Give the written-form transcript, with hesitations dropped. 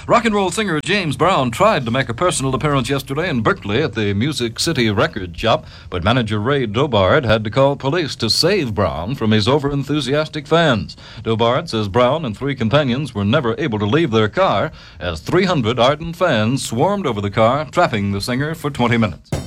Rock and roll singer James Brown tried to make a personal appearance yesterday in Berkeley at the Music City record shop, but manager Ray Dobard had to call police to save Brown from his over-enthusiastic fans. Dobard says Brown and three companions were never able to leave their car as 300 ardent fans swarmed over the car, trapping the singer for 20 minutes.